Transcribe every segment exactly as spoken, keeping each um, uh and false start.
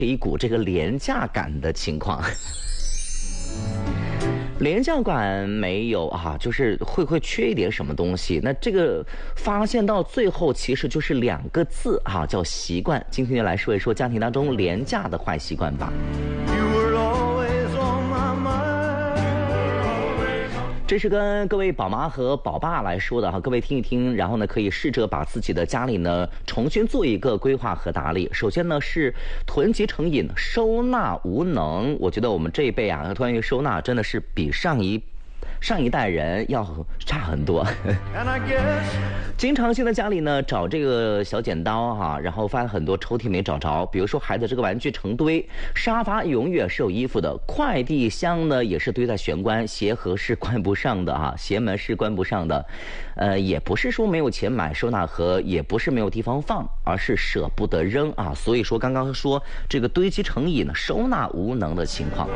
一股这个廉价感的情况。廉价感没有啊，就是会会缺一点什么东西。那这个发现到最后其实就是两个字啊，叫习惯。今天就来说一说家庭当中廉价的坏习惯吧。这是跟各位宝妈和宝爸来说的哈，各位听一听，然后呢可以试着把自己的家里呢重新做一个规划和打理。首先呢是囤积成瘾，收纳无能。我觉得我们这一辈啊，关于收纳真的是比上一上一代人要差很多。经常性的家里呢找这个小剪刀哈、啊，然后翻很多抽屉没找着，比如说孩子这个玩具成堆，沙发永远是有衣服的，快递箱呢也是堆在玄关，鞋盒是关不上的啊，鞋门是关不上的。呃，也不是说没有钱买收纳盒，也不是没有地方放，而是舍不得扔啊。所以说刚刚说这个堆积成瘾、收纳无能的情况。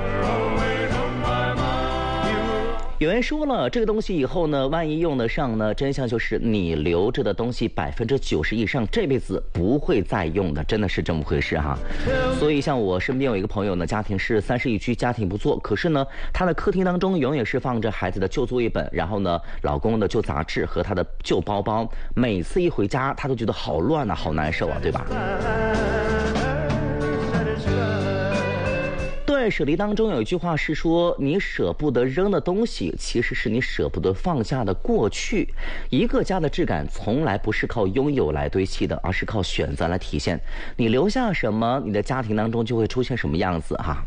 有人说了，这个东西以后呢，万一用得上呢，真相就是你留着的东西百分之九十以上这辈子不会再用的，真的是这么回事哈。所以像我身边有一个朋友呢，家庭是三室一居，家庭不错，可是呢，他的客厅当中永远是放着孩子的旧作业本，然后呢，老公的旧杂志和他的旧包包，每次一回家，他都觉得好乱啊，好难受啊，对吧？断舍离当中有一句话是说，你舍不得扔的东西，其实是你舍不得放下的过去。一个家的质感从来不是靠拥有来堆砌的，而是靠选择来体现。你留下什么，你的家庭当中就会出现什么样子哈。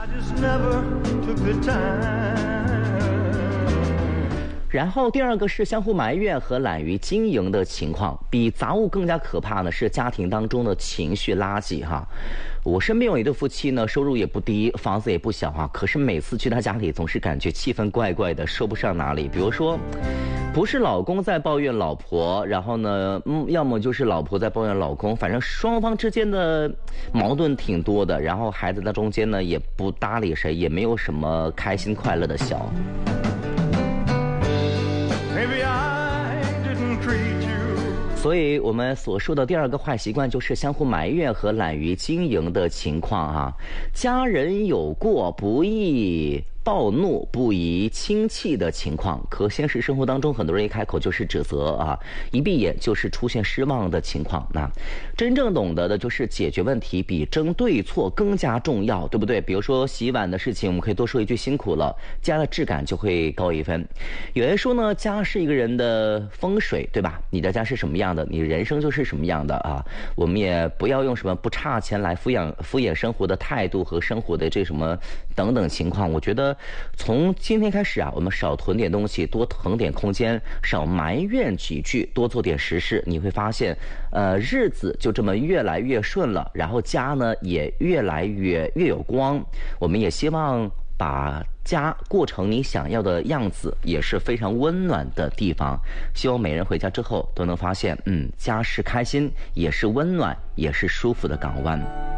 然后第二个是相互埋怨和懒于经营的情况，比杂物更加可怕呢是家庭当中的情绪垃圾哈。我身边有一对夫妻呢，收入也不低，房子也不小啊，可是每次去他家里总是感觉气氛怪怪的，说不上哪里。比如说，不是老公在抱怨老婆，然后呢，嗯，要么就是老婆在抱怨老公，反正双方之间的矛盾挺多的。然后孩子在中间呢，也不搭理谁，也没有什么开心快乐的笑。所以我们所说的第二个坏习惯就是相互埋怨和懒于经营的情况啊。家人有过不易暴怒，不宜轻弃的情况，可现实生活当中很多人一开口就是指责啊，一闭眼就是出现失望的情况。那真正懂得的就是解决问题比争对错更加重要，对不对？比如说洗碗的事情，我们可以多说一句辛苦了，家的质感就会高一分。有人说呢，家是一个人的风水，对吧？你的家是什么样的，你人生就是什么样的啊。我们也不要用什么不差钱来敷衍敷衍生活的态度和生活的这什么等等情况。我觉得从今天开始啊，我们少囤点东西，多腾点空间，少埋怨几句，多做点实事，你会发现呃，日子就这么越来越顺了，然后家呢也越来越越有光。我们也希望把家过成你想要的样子，也是非常温暖的地方。希望每人回家之后都能发现，嗯，家是开心，也是温暖，也是舒服的港湾。